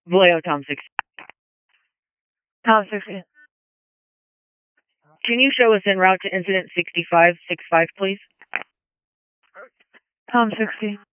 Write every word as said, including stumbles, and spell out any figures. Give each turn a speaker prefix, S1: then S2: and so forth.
S1: Vallejo, Tom six. Tom six. Can you show us en route to incident sixty-five sixty-five, please? Tom sixty.